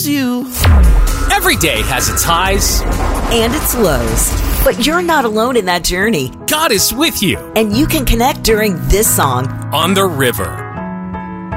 choose you. Every day has its highs and its lows, but you're not alone in that journey. God is with you. And you can connect during this song, On the River.